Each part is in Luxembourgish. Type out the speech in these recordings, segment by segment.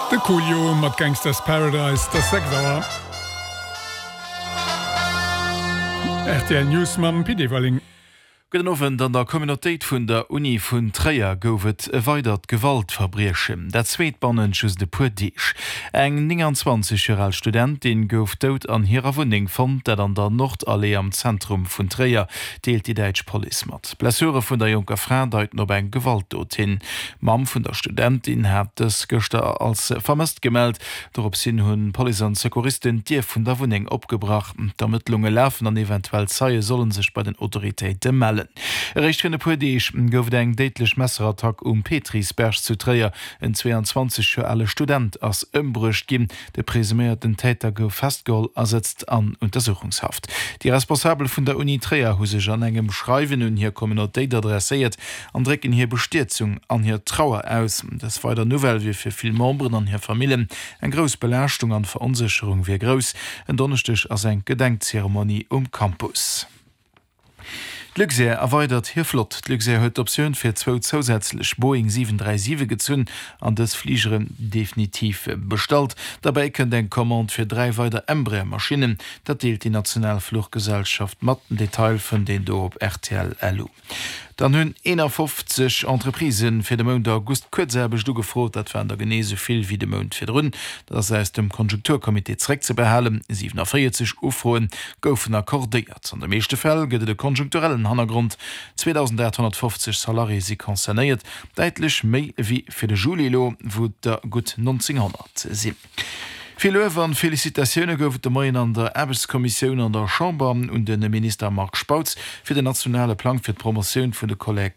De Coolio mat Gangsters Paradise, das Sektor. RTL News mam PD Walling. Guten Abend an der Communitéit vun der Uni vun Treier goufet weitert Gewaltverbriechen. Der Zweetbannen schuss de puerdeich. Eng 29-jährige Studentin gouf dot an hireer Wuning fand, dat an der Nordallee am Zentrum vun Treier deelt die Deitsch Police mat. Blessure vun der Junker Frau deuten op eng Gewaltdot hin. Mam vun der Studentin hat es Göster als vermisst gemeldt, dorop sinn hunn Police an Sekuristin Dir vun der Wuning opgebracht. D'Ermittlunge läfen an eventuell Zeie sollen sech bei den Autoritéiten melden. Recht vun de Puerdeich gouf eng deetlech Messerattack Petrisberg zu Treier, en 22 für alle Student ass ëmbrucht ginn. De presumierten Täter gouf festgeholl ersetzt an Untersuchungshaft. Die Responsabel vun der Uni Treier hu sech an engem Schreiwen hun hier Communitéit adressiert, an drecken hier Bestierzung an hier Trauer aus. Das war der Novel wie fir vill Membren an hier Familien eng gros Belächtung an Verunsicherung wie gros, en donnerstech as eng Gedenkzeremonie Campus. Luxair erweitert hier flott. Luxair huet Opioun fir 2 zusätzlich Boeing 737 gezünn an des Fliegeren definitiv bestalt. Dabei kën eng Kommand fir 3 weiter Embraer-Maschinen. Dat deelt die Nationalfluggesellschaft matten Detail vun den do op RTL LU. Dann hunn 51 Entreprisen fir de Mond August kurzsäbeg du gefrot, dat an der Genese vill wie de Mond fir runn, dat heist dem Konjunkturkomitee zräck ze behalen, 47 Ufroen goufen akkordiert. An der meeschte Fäll gëtt de konjunkturellen Hannergrund 2850 Salari si konzernéiert, deitlich méi wie fir de Julilo, wo der gut 1900 sinn. Viel Löwe an Felicitationune goufet de Moien an der Arbeitskommission an der Chamber und den Minister Mark Spautz fir den nationale Plan fir d' Promotion vun de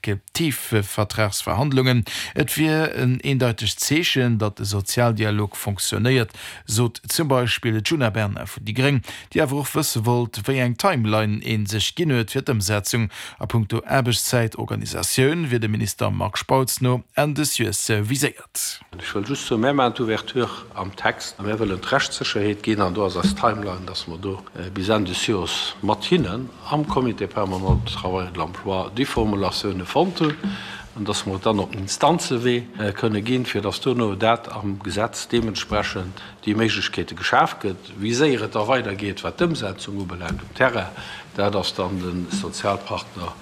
Kollektivvertragsverhandlungen. Et wie een eindeutig Zechen, dat de Sozialdialog funktioniert, sot zum Beispiel Juna Berner vu die Gring, die awer auch wësse wollt, wéi eng Timeline en sech ginnet fir d'Umsetzung a punkto Arbeitszeitorganisaioun, wie de Minister Mark Spautz no en des US viséiert. Ich will just so mément Ouverture am Text Rechtssicherheet gin an dos als Timeline, dats man do bis an de Jos Martinen am Komité permanent Travail de l'Emploi die Formulationune fonte, an dats man dann op Instanze weh könne gin, fir das no dat am Gesetz dementsprechend die Meiglechkete geschaf gëtt, wie seiert da weitergeht, wat d'Umsetzung ubelänt Terre, der das dann den Sozialpartner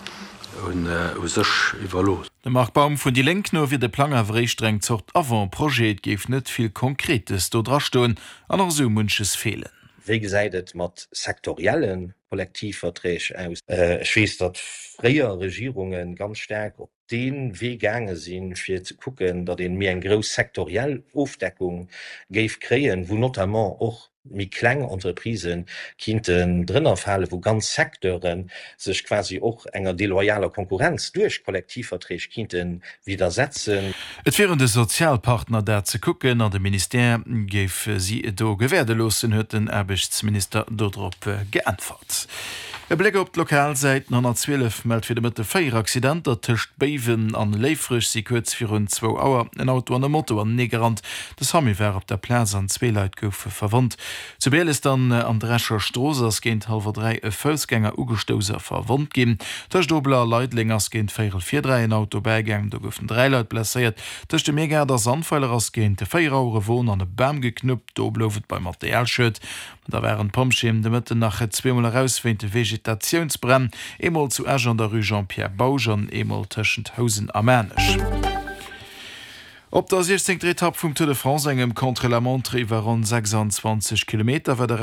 sech evaluot. De Markbaum vun die Lenk no wie de Planger streng zocht Avantprojet geef net viel Konkretes do drastoen an so munches fehlen. Wie gesäidet mat sektoriellen Kollektivverträg aus. Schwes dat freier Regierungen ganz stark op den Wegänge sinn fir zu gucken, dat den mir en gros sektoriell Aufdeckung geif kreen, wo notamment och mi Kleinunterprisen kindnten drinnnerfälle, wo ganz Sektoren sech quasi och enger deloyaler Konkurrenz durch Kollektivverträg kindnten widersetzen. Et wären de Sozialpartner der ze gucken an de Minister geif sie do gewerdelosen huet den Erbichtsminister dodrop geantwort. E Blick op Lokalseiten 112 meldt fir de mit de Feieraccidenter tischcht Bewen an Leifrich si kurz vir rund 2 Auer en Auto an der Motto an Negerrand. Das Hamiwer op der Plätze an 2 Leiit goufe verwandt. Zu Beel ist dann an Drescher Strosers géint halber 3 e Völsgänger Ugestoser verwandt gin. Tech dobler Leiitlingers géint 443 en Auto beigäng, do goufen 3 Leiit blessiert. Tech de mégär der Sandpfeiler ass géint de 4 Aure Wohn an de Bäm geknüppt, do bloufet bei Materialschët. Da wären Pomschem de Mëtte nach 2 Mal herausfinte Vegetationsbrenn, emol zu Äger der Rue Jean-Pierre Baujan, emol Tschenthausen am Mänesch. Op der 16. Etappe vum Tour de France engem Contre-la-Montre iwwer rund 26 km war der